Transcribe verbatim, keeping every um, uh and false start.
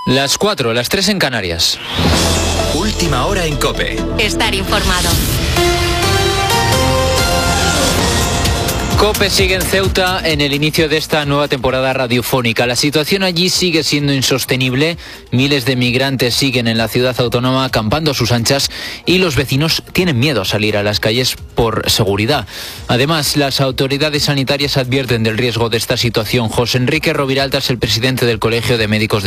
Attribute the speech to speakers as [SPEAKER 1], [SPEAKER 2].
[SPEAKER 1] Las cuatro, las tres en Canarias.
[SPEAKER 2] Última hora en COPE.
[SPEAKER 3] Estar informado.
[SPEAKER 1] COPE sigue en Ceuta en el inicio de esta nueva temporada radiofónica. La situación allí sigue siendo insostenible. Miles de migrantes siguen en la ciudad autónoma acampando a sus anchas y los vecinos tienen miedo a salir a las calles por seguridad. Además, las autoridades sanitarias advierten del riesgo de esta situación. José Enrique Roviralta es el presidente del Colegio de Médicos de